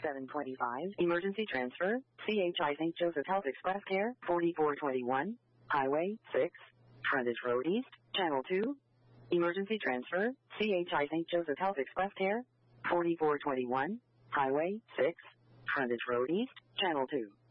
725, emergency transfer, CHI St. Joseph Health Express Care, 4421, Highway 6, Frontage Road East, Channel 2. Emergency transfer, CHI St. Joseph Health Express Care, 4421, Highway 6, Frontage Road East, Channel 2.